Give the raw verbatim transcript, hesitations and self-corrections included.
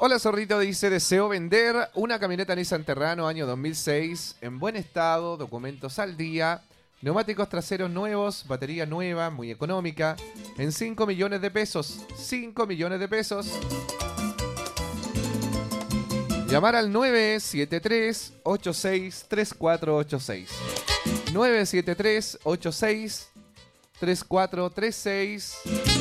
Hola Zorrito, dice, deseo vender una camioneta Nissan Terrano año dos mil seis en buen estado, documentos al día, neumáticos traseros nuevos, batería nueva, muy económica, en cinco millones de pesos. cinco millones de pesos. Llamar al nueve siete tres, ocho seis, tres cuatro ocho seis. nueve siete tres, ocho seis, tres cuatro tres seis.